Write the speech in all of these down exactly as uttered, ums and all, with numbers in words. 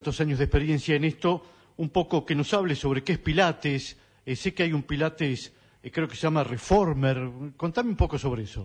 Tantos años de experiencia en esto, un poco que nos hable sobre qué es Pilates. Eh, sé que hay un Pilates, eh, creo que se llama Reformer. Contame un poco sobre eso.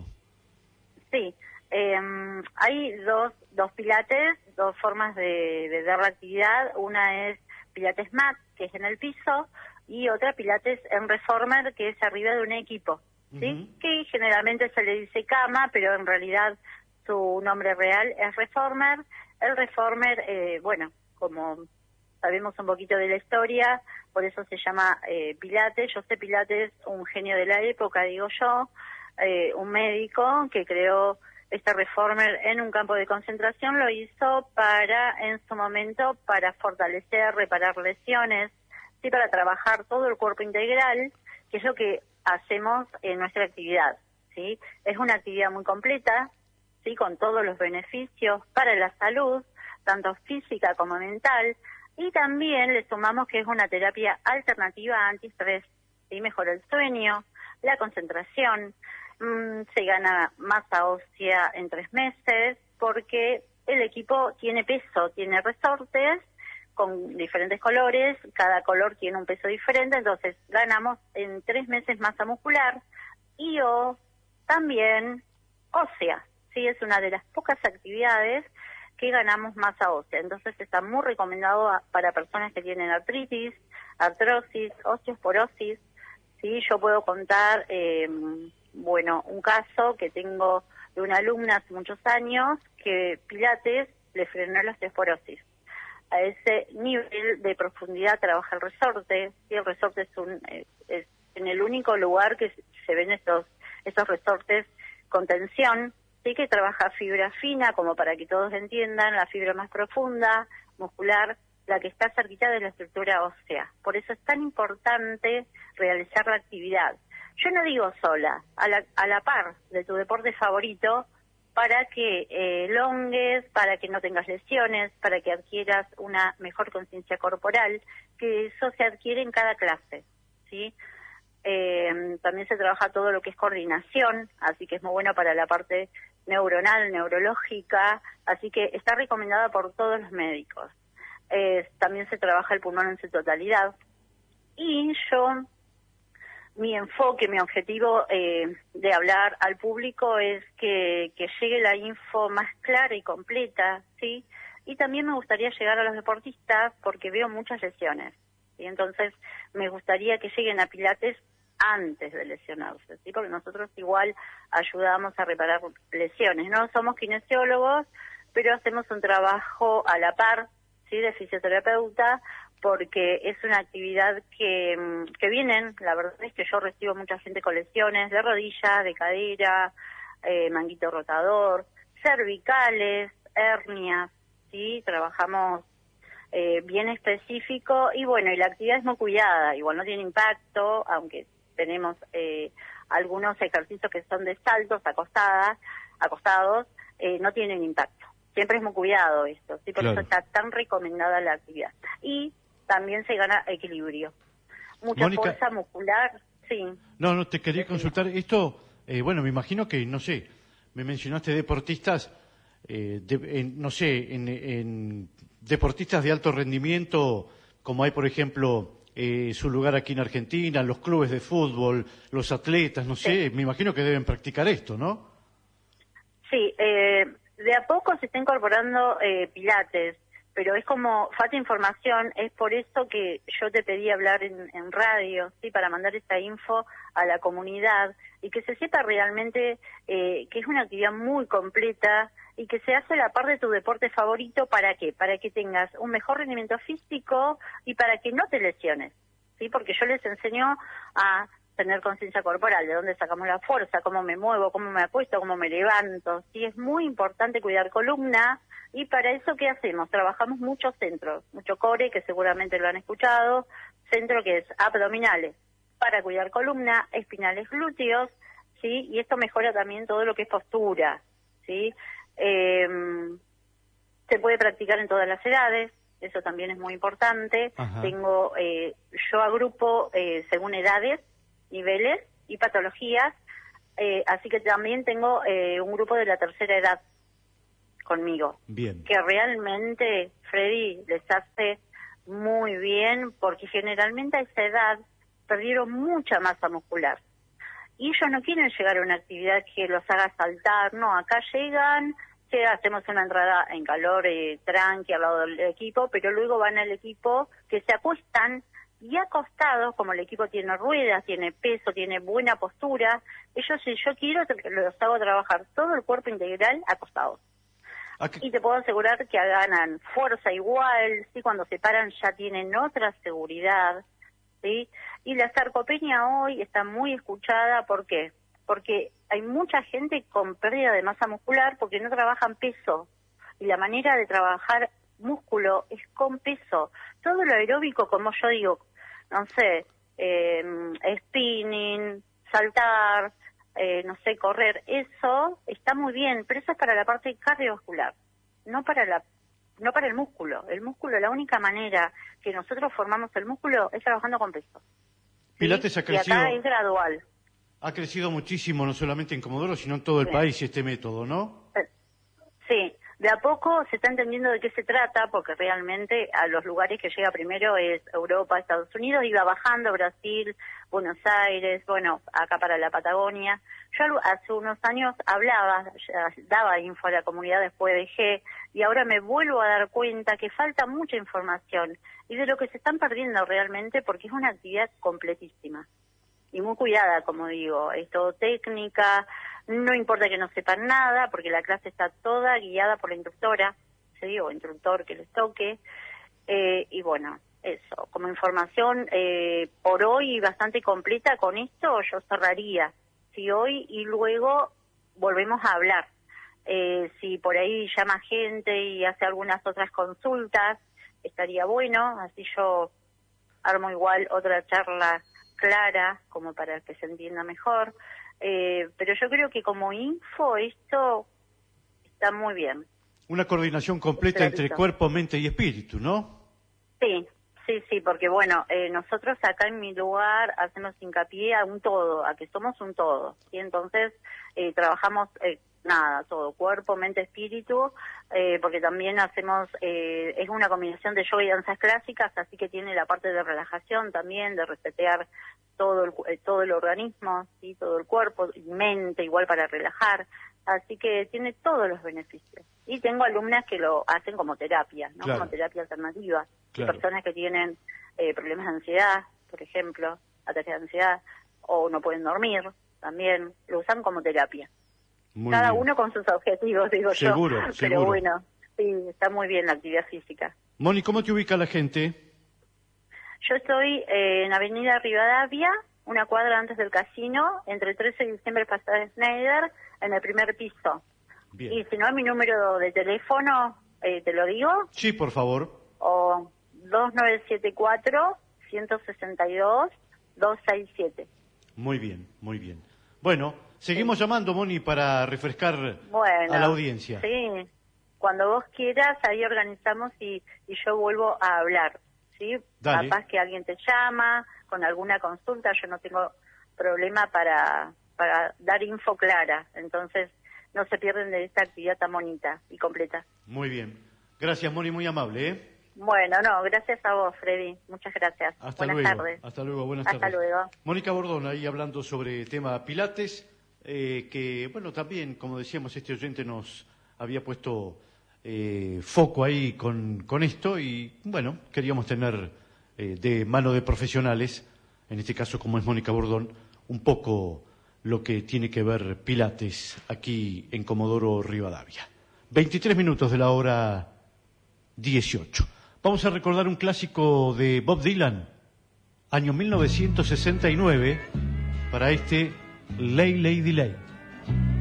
Sí, eh, hay dos, dos Pilates, dos formas de, de dar la actividad. Una es Pilates Mat, que es en el piso, y otra Pilates en Reformer, que es arriba de un equipo, ¿sí? Uh-huh. Que generalmente se le dice cama, pero en realidad su nombre real es Reformer. El Reformer, eh, bueno, como sabemos un poquito de la historia, por eso se llama eh, Pilates. José Pilates, un genio de la época, digo yo, eh, un médico que creó este Reformer en un campo de concentración, lo hizo para, en su momento, para fortalecer, reparar lesiones, sí, para trabajar todo el cuerpo integral, que es lo que hacemos en nuestra actividad, sí. Es una actividad muy completa, sí, con todos los beneficios para la salud, tanto física como mental, y también le sumamos que es una terapia alternativa antiestrés, ¿sí? Mejora el sueño, la concentración, mmm, se gana masa ósea en tres meses, porque el equipo tiene peso, tiene resortes con diferentes colores, cada color tiene un peso diferente, entonces ganamos en tres meses masa muscular y o también ósea, ¿sí? Es una de las pocas actividades que ganamos masa ósea. Entonces está muy recomendado a, para personas que tienen artritis, artrosis, osteoporosis. Sí, yo puedo contar, eh, bueno, un caso que tengo de una alumna hace muchos años que Pilates le frenó la osteoporosis. A ese nivel de profundidad trabaja el resorte, y el resorte es, un, es, es en el único lugar que se ven estos, estos resortes con tensión. Sí, que trabaja fibra fina, como para que todos entiendan, la fibra más profunda, muscular, la que está cerquita de la estructura ósea. Por eso es tan importante realizar la actividad. Yo no digo sola, a la, a la par de tu deporte favorito, para que eh, elongues, para que no tengas lesiones, para que adquieras una mejor conciencia corporal, que eso se adquiere en cada clase, ¿sí? Eh, también se trabaja todo lo que es coordinación, así que es muy bueno para la parte neuronal, neurológica, así que está recomendada por todos los médicos. Eh, también se trabaja el pulmón en su totalidad. Y yo, mi enfoque, mi objetivo eh, de hablar al público es que, que llegue la info más clara y completa, ¿sí? Y también me gustaría llegar a los deportistas porque veo muchas lesiones, y entonces me gustaría que lleguen a Pilates antes de lesionarse, ¿sí? Porque nosotros igual ayudamos a reparar lesiones. No somos kinesiólogos, pero hacemos un trabajo a la par, ¿sí? De fisioterapeuta, porque es una actividad que, que vienen, la verdad es que yo recibo mucha gente con lesiones de rodilla, de cadera, eh, manguito rotador, cervicales, hernias, ¿sí? Trabajamos eh, bien específico y bueno, y la actividad es muy cuidada, igual no tiene impacto, aunque tenemos eh, algunos ejercicios que son de saltos acostadas, acostados, eh, no tienen impacto. Siempre es muy cuidado esto, ¿sí? Por claro. Eso está tan recomendada la actividad. Y también se gana equilibrio. Mucha Mónica, fuerza muscular, sí. No, no, te quería sí. consultar. Esto, eh, bueno, me imagino que, no sé, me mencionaste deportistas, eh, de, en, no sé, en, en deportistas de alto rendimiento, como hay, por ejemplo, Eh, su lugar aquí en Argentina, los clubes de fútbol, los atletas, no sé, sí. Me imagino que deben practicar esto, ¿no? Sí, eh, de a poco se está incorporando eh, Pilates, pero es como falta información, es por eso que yo te pedí hablar en, en radio, sí, para mandar esta info a la comunidad y que se sepa realmente eh, que es una actividad muy completa y que se hace a la par de tu deporte favorito. ¿Para qué? Para que tengas un mejor rendimiento físico y para que no te lesiones, ¿sí? Porque yo les enseño a tener conciencia corporal, de dónde sacamos la fuerza, cómo me muevo, cómo me acuesto, cómo me levanto, ¿sí? Es muy importante cuidar columna y para eso, ¿qué hacemos? Trabajamos muchos centros, mucho core, que seguramente lo han escuchado, centro que es abdominales, para cuidar columna, espinales glúteos, ¿sí? Y esto mejora también todo lo que es postura, ¿sí? Eh, se puede practicar en todas las edades, eso también es muy importante. Ajá. Tengo, eh, yo agrupo eh, según edades, niveles y patologías, eh, así que también tengo eh, un grupo de la tercera edad, conmigo. Bien. Que realmente, Freddy, les hace muy bien, porque generalmente a esa edad perdieron mucha masa muscular. Y ellos no quieren llegar a una actividad que los haga saltar, no, acá llegan, que hacemos una entrada en calor eh, tranqui al lado del equipo, pero luego van al equipo que se acuestan y acostados, como el equipo tiene ruedas, tiene peso, tiene buena postura, ellos, si yo quiero, los hago trabajar todo el cuerpo integral acostados. Aquí. Y te puedo asegurar que ganan fuerza igual, ¿sí? Cuando se paran ya tienen otra seguridad, ¿sí? Y la sarcopenia hoy está muy escuchada, ¿por qué? Porque hay mucha gente con pérdida de masa muscular porque no trabajan peso. Y la manera de trabajar músculo es con peso. Todo lo aeróbico, como yo digo, no sé, eh, spinning, saltar, eh, no sé, correr, eso está muy bien, pero eso es para la parte cardiovascular, no para la no para el músculo. El músculo, la única manera que nosotros formamos el músculo es trabajando con peso. Pilates ¿sí? ha crecido. Y acá es gradual. Ha crecido muchísimo, no solamente en Comodoro, sino en todo el sí. país este método, ¿no? Sí, de a poco se está entendiendo de qué se trata, porque realmente a los lugares que llega primero es Europa, Estados Unidos, iba bajando Brasil, Buenos Aires, bueno, acá para la Patagonia. Yo hace unos años hablaba, daba info a la comunidad, después dejé, y ahora me vuelvo a dar cuenta que falta mucha información y de lo que se están perdiendo realmente, porque es una actividad completísima y muy cuidada, como digo, es todo técnica, no importa que no sepan nada, porque la clase está toda guiada por la instructora, se digo, instructor que les toque, eh, y bueno, eso, como información eh, por hoy bastante completa, con esto yo cerraría, si hoy y luego volvemos a hablar, eh, si por ahí llama gente y hace algunas otras consultas, estaría bueno, así yo armo igual otra charla clara, como para que se entienda mejor, eh, pero yo creo que como info esto está muy bien. Una coordinación completa Clarito. entre cuerpo, mente y espíritu, ¿no? Sí, sí, sí, porque bueno, eh, nosotros acá en mi lugar hacemos hincapié a un todo, a que somos un todo, y entonces eh, trabajamos eh, nada, todo, cuerpo, mente, espíritu, eh, porque también hacemos, eh, es una combinación de yoga y danzas clásicas, así que tiene la parte de relajación también, de resetear todo el, eh, todo el organismo, ¿sí? Todo el cuerpo, mente igual para relajar, así que tiene todos los beneficios. Y tengo alumnas que lo hacen como terapia, ¿no? Claro. Como terapia alternativa. Claro. Personas que tienen eh, problemas de ansiedad, por ejemplo, ataques de ansiedad, o no pueden dormir, también lo usan como terapia. Muy Cada bien. uno con sus objetivos, digo Seguro, yo. Pero seguro. bueno, sí, está muy bien la actividad física. Moni, ¿cómo te ubica la gente? Yo estoy eh, en Avenida Rivadavia, una cuadra antes del casino, entre el trece de diciembre y Pasada Schneider, en el primer piso. Bien. Y si no, mi número de teléfono, eh, ¿te lo digo? Sí, por favor. O dos nueve siete cuatro, uno seis dos, dos seis siete. Muy bien, muy bien. Bueno, seguimos sí. llamando, Moni, para refrescar bueno, a la audiencia. Sí, cuando vos quieras, ahí organizamos y, y yo vuelvo a hablar, ¿sí? Dale. Capaz que alguien te llama con alguna consulta, yo no tengo problema para, para dar info clara, entonces no se pierden de esta actividad tan bonita y completa. Muy bien. Gracias, Moni, muy amable, ¿eh? Bueno, no, gracias a vos, Freddy. Muchas gracias. Hasta buenas luego. tardes. Hasta luego, buenas Hasta tardes. luego. Mónica Bordón, ahí hablando sobre el tema Pilates, eh, que, bueno, también, como decíamos, este oyente nos había puesto eh, foco ahí con, con esto y, bueno, queríamos tener eh, de mano de profesionales, en este caso como es Mónica Bordón, un poco lo que tiene que ver Pilates aquí en Comodoro Rivadavia. veintitrés minutos de la hora dieciocho. Vamos a recordar un clásico de Bob Dylan, año mil novecientos sesenta y nueve, para este Lay Lady Lay.